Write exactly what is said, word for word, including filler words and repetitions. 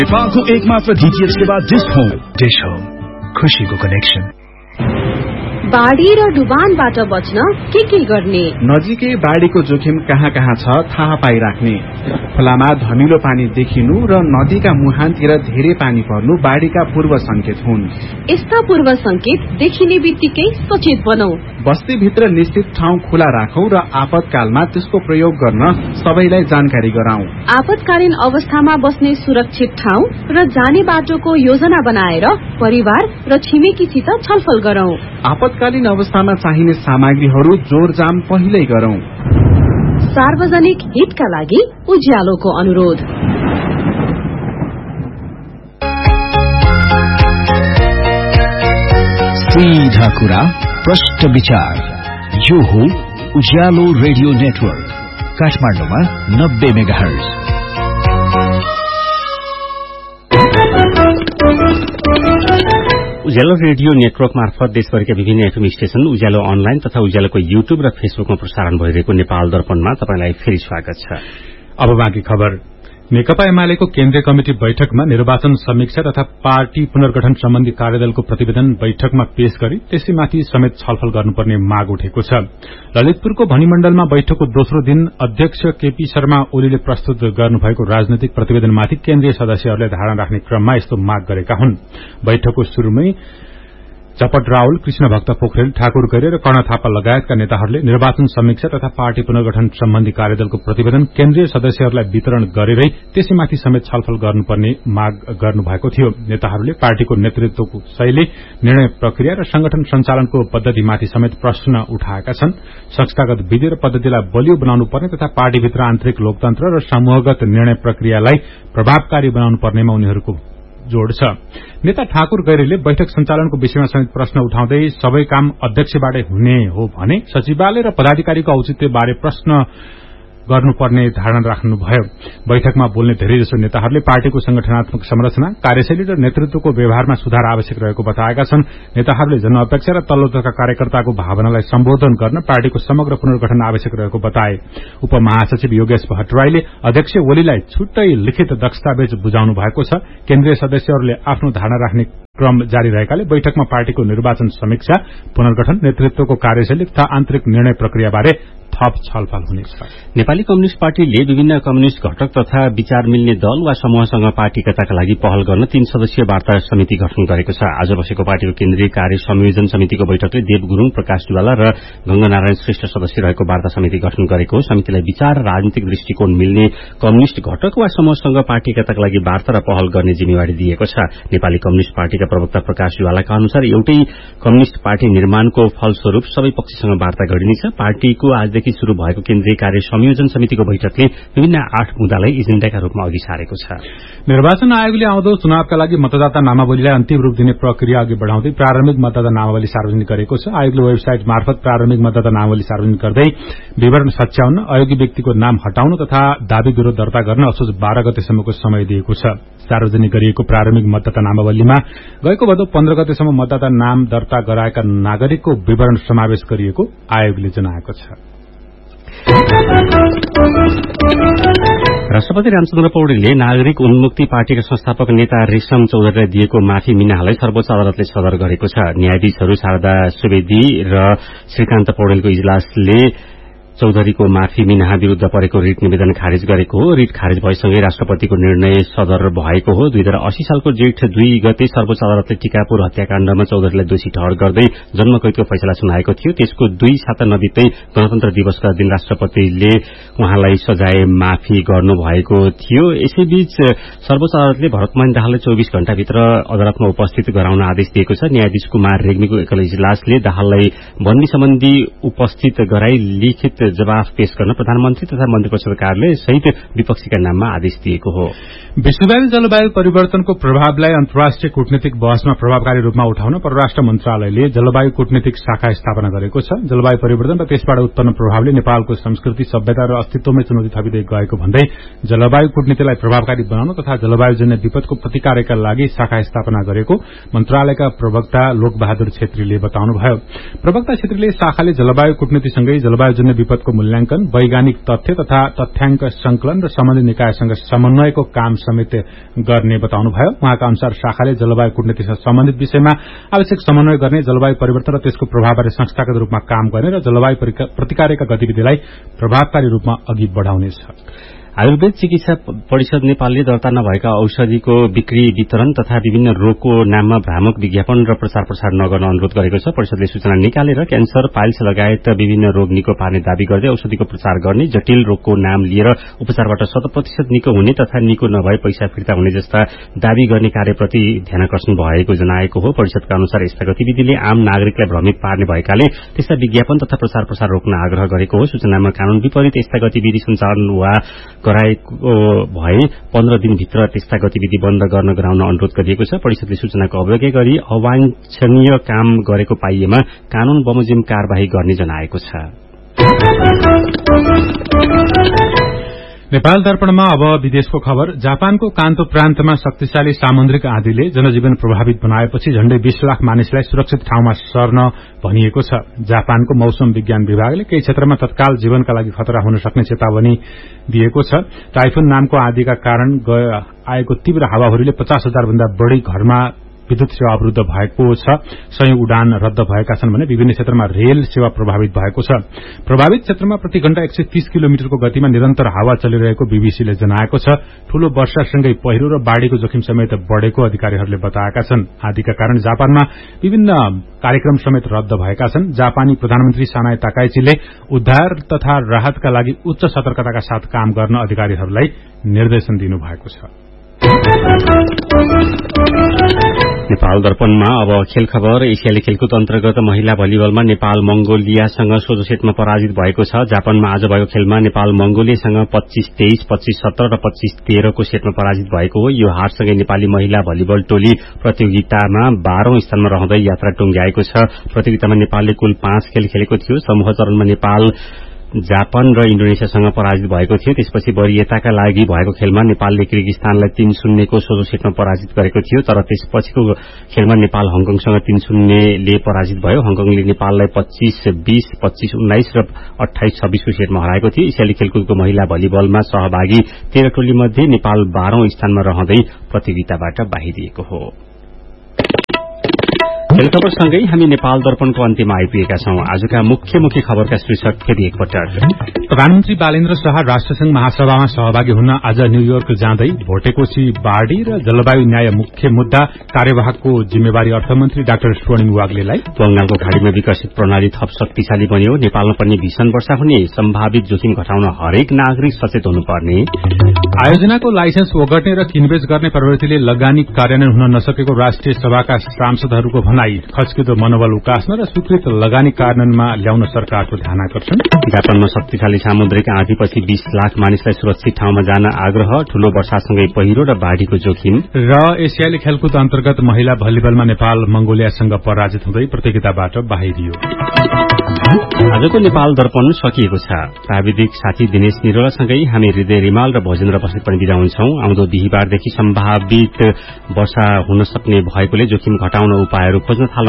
नेपालको एकमात्र डीटीएच सेवा डिश होम। डिश होम, खुशीको कनेक्सन। बाढी र डुबानबाट बच्न के के गर्ने? नजिकै बाढीको जोखिम कहाँ कहाँ छ थाहा पाइराख्ने। खोलामा धमिलो पानी देखिनु र नदीका मुहानतिर धेरै पानी पर्नु बाढीका पूर्व संकेत हुन्। यस्ता पूर्व संकेत देखिने बित्तिकै सचेत बनौं। बस्तीभित्र निश्चित ठाउँ खुला राखौं र आपतकालमा त्यसको प्रयोग गर्न सबैलाई जानकारी गराउँ। आपतकालीन अवस्थामा बस्ने सुरक्षित ठाउँ र जाने बाटोको योजना बनाएर परिवार र छिमेकीसित छलफल गरौं। आपतकालीन अवस्थामा चाहिने सामग्रीहरू जोरजाम पहिल्यै गरौं। सार्वजनिक हितका लागि उज्यालोको अनुरोध। सीधा कुरा, प्रष्ट विचार, यो हो उज्यालो रेडियो नेटवर्क काठमाडौँमा नब्बे मेगाहर्ज। उज्यालो रेडियो नेटवर्क मार्फत देशभरिका विभिन्न एफएम स्टेशन, उज्यालो अनलाइन तथा उज्यालोको युट्युब र फेसबुकमा प्रसारण भइरहेको नेपाल दर्पणमा तपाईलाई फेरि स्वागत छ। अब बाँकी खबर। नेकपा एमालेको केन्द्रीय कमिटी बैठकमा निर्वाचन समीक्षा तथा पार्टी पुनर्गठन सम्बन्धी कार्यदलको प्रतिवेदन बैठकमा पेश गरी त्यसैमाथि समेत छलफल गर्नुपर्ने माग उठेको छ। ललितपुरको भनिमण्डलमा बैठकको दोस्रो दिन अध्यक्ष केपी शर्मा ओलीले प्रस्तुत गर्नुभएको राजनैतिक प्रतिवेदनमाथि केन्द्रीय सदस्यहरूले धारणा राख्ने क्रममा यस्तो माग गरेका हुन्। बैठकको शुरूमै चपट रावल, कृष्ण भक्त पोखरेल, ठाकुर गैरे र कर्ण थापा लगायतका नेताहरूले निर्वाचन समीक्षा तथा पार्टी पुनर्गठन सम्बन्धी कार्यदलको प्रतिवेदन केन्द्रीय सदस्यहरूलाई वितरण गरेरै त्यसैमाथि समेत छलफल गर्नुपर्ने माग गर्नुभएको थियो। नेताहरूले पार्टीको नेतृत्वको शैली, निर्णय प्रक्रिया र संगठन सञ्चालनको पद्धतिमाथि समेत प्रश्न उठाएका छन्। संस्थागत विधि र पद्धतिलाई बलियो बनाउनु पर्ने तथा पार्टीभित्र आन्तरिक लोकतन्त्र र समूहगत निर्णय प्रक्रियालाई प्रभावकारी बनाउनु पर्नेमा उनीहरूको जोड़ छ। नेता ठाकुर गैरेले बैठक सञ्चालनको विषयमा समेत प्रश्न उठाउँदै सबै काम अध्यक्षबाटै हुने हो भने सचिवालय र पदाधिकारीको औचित्यबारे प्रश्न गर्नुपर्ने धारणा राख्नुभयो। बैठकमा बोल्ने धेरैजसो नेताहरूले पार्टीको संगठनात्मक संरचना, कार्यशैली र नेतृत्वको व्यवहारमा सुधार आवश्यक रहेको बताएका छन्। नेताहरूले जनअपेक्षा र तल्लो तहका कार्यकर्ताको भावनालाई सम्बोधन गर्न पार्टीको समग्र पुनर्गठन आवश्यक रहेको बताए। उपमहासचिव योगेश भट्टराईले अध्यक्ष ओलीलाई छुट्टै लिखित दस्तावेज बुझाउनु भएको छ। केन्द्रीय सदस्यहरूले आफ्नो धारणा राख्ने क्रम जारी रहेकाले बैठकमा पार्टीको निर्वाचन समीक्षा, पुनर्गठन, नेतृत्वको कार्यशैली तथा आन्तरिक निर्णय प्रक्रियाबारे थप छलफल हुनेछ। नेपाली कम्युनिष्ट पार्टीले विभिन्न कम्युनिष्ट घटक तथा विचार मिल्ने दल वा समूहसँग पार्टी एकताका लागि पहल गर्न तीन सदस्यीय वार्ता समिति गठन गरेको छ। आज बसेको पार्टीको केन्द्रीय कार्य संयोजन समितिको बैठकले देव गुरूङ, प्रकाश जुवाला र गंगानारायण श्रेष्ठ सदस्य रहेको वार्ता समिति गठन गरेको हो। समितिलाई विचार र राजनीतिक दृष्टिकोण मिल्ने कम्युनिष्ट घटक वा समूहसँग पार्टी एकताका लागि वार्ता र पहल गर्ने जिम्मेवारी दिएको छ। नेपाली कम्युनिष्ट पार्टीका प्रवक्ता प्रकाश जुवालाका अनुसार एउटै कम्युनिष्ट पार्टी निर्माणको फलस्वरूप सबै पक्षसँग वार्ता गरिनेछ। पार्टीको आजदेखि शुरू भएको केन्द्रीय कार्य संयोजन समितिको बैठकले विभिन्न आठ मुद्दालाई एजेण्डाका रूपमा अघि सारेको छ। निर्वाचन आयोगले आउँदो चुनावका लागि मतदाता नामावलीलाई अन्तिम रूप दिने प्रक्रिया अघि बढ़ाउँदै प्रारम्भिक मतदाता नामावली सार्वजनिक गरेको छ। आयोगले वेबसाइट मार्फत प्रारम्भिक मतदाता नामावली सार्वजनिक गर्दै विवरण सच्याउन, अयोग्य व्यक्तिको नाम हटाउन तथा दावी विरोध दर्ता गर्न असोज बाह्र गतेसम्मको समय दिएको छ। सार्वजनिक गरिएको प्रारम्भिक मतदाता नामावलीमा गएको भदौ पन्ध्र गतेसम्म मतदाता नाम दर्ता गराएका नागरिकको विवरण समावेश गरिएको आयोगले जनाएको छ। राष्ट्रपति रामचन्द्र पौडेलले नागरिक उन्मुक्ति पार्टीका संस्थापक नेता रेशम चौधरीलाई दिएको माफी मिनालाई सर्वोच्च अदालतले सदर गरेको छ। न्यायाधीशहरू शारदा सुवेदी र श्रीकान्त पौडेलको इजलासले चौधरीको माफी मिना विरूद्ध परेको रिट निवेदन खारिज गरेको हो। रिट खारिज भएसँगै राष्ट्रपतिको निर्णय सदर भएको हो। दुई हजार अस्सी सालको जेठ दुई गते सर्वोच्च अदालतले टीकापुर हत्याकाण्डमा चौधरीलाई दोषी ठहर गर्दै जन्मकैदको फैसला सुनाएको थियो। त्यसको दुई साता नबित्दै गणतन्त्र दिवसका दिन राष्ट्रपतिले उहाँलाई सजाय माफी गर्नुभएको थियो। यसैबीच सर्वोच्च अदालतले भरतमान दाहाललाई चौबिस घण्टाभित्र अदालतमा उपस्थित गराउन आदेश दिएको छ। न्यायाधीश कुमार रेग्मीको एकल इजलासले दाहाललाई बन्दी सम्बन्धी उपस्थित गराई लिखित जवाफ पेश गर्न प्रधानमन्त्री तथा मन्त्री परिषद कार्यालय सहित विपक्षीका नाममा आदेश दिएको हो। विश्वव्यापी जलवायु परिवर्तनको प्रभावलाई अन्तर्राष्ट्रिय कूटनीतिक बहसमा प्रभावकारी रूपमा उठाउन परराष्ट्र मन्त्रालयले जलवायु कूटनीतिक शाखा स्थापना गरेको छ। जलवायु परिवर्तन र त्यसबाट उत्पन्न प्रभावले नेपालको संस्कृति, सभ्यता र अस्तित्वमै चुनौती थपिँदै गएको भन्दै जलवायु कूटनीतिलाई प्रभावकारी बनाउन तथा जलवायुजन्य विपदको प्रतिकारका लागि शाखा स्थापना गरेको मन्त्रालयका प्रवक्ता लोकबहादुर छेत्रीले बताउनुभयो। प्रवक्ता छेत्रीले शाखाले जलवायु कूटनीतिसँगै जलवायुजन्य विपद जरूरतको मूल्याङ्कन, वैज्ञानिक तथ्य तथा तथ्याङ्क संकलन र सम्बन्धित निकायसँग समन्वयको काम समेत गर्ने बताउनुभयो। उहाँका अनुसार शाखाले जलवायु कूटनीतिसँग सम्बन्धित विषयमा आवश्यक समन्वय गर्ने, जलवायु परिवर्तन र त्यसको प्रभावबारे संस्थागत रूपमा काम गर्ने र जलवायु प्रतिकारका गतिविधिलाई प्रभावकारी रूपमा अघि बढ़ाउनेछ। आयुर्वेद चिकित्सा परिषद नेपालले दर्ता नभएका औषधिको बिक्री वितरण तथा विभिन्न रोगको नाममा भ्रामक विज्ञापन र प्रचार प्रसार नगर्न अनुरोध गरेको छ। परिषदले सूचना निकालेर क्यान्सर, पाइल्स लगायत विभिन्न रोग निको पार्ने दावी गर्दै औषधिको प्रचार गर्ने, जटिल रोगको नाम लिएर उपचारबाट शत प्रतिशत निको हुने तथा निको नभए पैसा फिर्ता हुने जस्ता दावी गर्ने कार्यप्रति ध्यानाकर्षण भएको जनाएको हो। परिषदका अनुसार यस्ता गतिविधिले आम नागरिकलाई भ्रमित पार्ने भएकाले त्यस्ता विज्ञापन तथा प्रचार प्रसार रोक्न आग्रह गरेको हो। सूचनामा कानून विपरीत यस्ता गतिविधि सञ्चालन वा गराएको भए पन्ध्र दिनभित्र त्यस्ता गतिविधि बन्द गर्न गराउन अनुरोध गरिएको छ। परिषदले सूचनाको अवज्ञा गरी अवाञ्छनीय काम गरेको पाइएमा कानून बमोजिम कार्यवाही गर्ने जनाएको छ। नेपाल दर्पणमा अब विदेशको खबर। जापानको कान्तो प्रान्तमा शक्तिशाली सामुद्रिक आँधीले जनजीवन प्रभावित बनाएपछि झण्डै बीस लाख मानिसलाई सुरक्षित ठाउँमा सर्न भनिएको छ। जापानको मौसम विज्ञान विभागले केही क्षेत्रमा तत्काल जीवनका लागि खतरा हुन सक्ने चेतावनी दिएको छ। टाइफुन नामको आँधीका कारण आएको तीव्र हावाहुरीले पचास हजार भन्दा बढ़ी घरमा विद्युत सेवा अवरुद्ध भएको छ। सयौं उडान रद्द भएका छन् भने विभिन्न क्षेत्रमा रेल सेवा प्रभावित भएको छ। प्रभावित क्षेत्रमा प्रति घण्टा एक सय तीस किलोमिटरको गतिमा निरन्तर हावा चलिरहेको बीबीसीले जनाएको छ। ठूलो वर्षासँगै पहिरो र बाढ़ीको जोखिम समेत बढ़ेको अधिकारीहरूले बताएका छन्। आँधीका कारण जापानमा विभिन्न कार्यक्रम समेत रद्द भएका छन्। जापानी प्रधानमन्त्री सानाए ताकाइचीले उद्धार तथा राहतका लागि उच्च सतर्कताका साथ काम गर्न अधिकारीहरूलाई निर्देशन दिनुभएको छ। नेपाल दर्पणमा अब खेल खबर। एसियाली खेलकुद अन्तर्गत महिला भलिबलमा नेपाल मंगोलियासँग सोझो सेटमा पराजित भएको छ। जापानमा आज भएको खेलमा नेपाल मंगोलियासँग पच्चीस तेइस, पच्चीस सत्र र पच्चीस तेह्र को सेटमा पराजित भएको हो। यो हारसँगै नेपाली महिला भलिबल टोली प्रतियोगितामा बाह्रौं स्थानमा रहँदै यात्रा टुंग्याएको छ। प्रतियोगितामा नेपालले कुल पाँच खेल खेलेको थियो। समूह चरणमा नेपाल जापान र इन्डोनेसियासँग पराजित भएको थियो। त्यसपछि वरियताका लागि भएको खेलमा नेपालले किर्गिस्तानलाई तीन शून्यको सोझो सेटमा पराजित गरेको थियो। तर त्यसपछिको खेलमा नेपाल हङकङसँग तीन शून्यले पराजित भयो। हङकङले नेपाललाई पच्चीस बीस, पच्चीस उन्नाइस र अठाइस छब्बीसको सेटमा हराएको थियो। एसियाली खेलकुदको महिला भलिबलमा सहभागी तेह्र टोली मध्ये नेपाल बाह्रौं स्थानमा रहँदै प्रतियोगिताबाट बाहिरिएको हो। खेल खबरसँगै हामी नेपाल दर्पणको अन्त्यमा आइपुगेका छौं। आजका मुख्य मुख्य खबरका शीर्षक फेरि एकपटक। प्रधानमन्त्री बालेन्द्र शाह राष्ट्रसंघ महासभामा सहभागी हुन आज न्यूयोर्क जाँदै भोटेकोशी बाढ़ी र जलवायु न्याय मुख्य मुद्दा कार्यवाहकको जिम्मेवारी अर्थमन्त्री डाक्टर स्वर्णिम वाग्लेलाई। बंगालको खाड़ीमा विकसित प्रणाली थप शक्तिशाली बन्यो। नेपालमा पनि भीषण वर्षा हुने, सम्भावित जोखिम घटाउन हरेक नागरिक सचेत हुनुपर्ने। आयोजनाको लाइसेन्स ओगट्ने र किनबेच गर्ने प्रवृत्तिले लगानी कार्यान्वयन हुन नसकेको राष्ट्रिय सभाका सांसदहरूको भनाई। खस्किदो मनोबल उकास्न र स्वीकृत लगानी कार्यान्वयनमा ल्याउन सरकारको ध्यानाकर्षण। जापानमा शक्तिशाली सामुद्रिक आँधीपछि बीस लाख मानिसलाई सुरक्षित ठाउँमा जान आग्रह। ठूलो वर्षासँगै पहिरो र बाढ़ीको जोखिम। र एसियाली खेलकुद अन्तर्गत महिला भलिबलमा नेपाल मंगोलियासँग पराजित हुँदै प्रतियोगिताबाट बाहिरियो। आजको नेपाल दर्पण सकिएको छ। प्राविधिक साथी दिनेश निरोलासँगै हामी हृदय रिमाल र भोजेन्द्र बस्नेत पनि बिदा हुन्छौं। आउँदो बिहीबारदेखि सम्भावित वर्षा हुन सक्ने भएकोले जोखिम घटाउन उपायहरू खोज्न थाल्न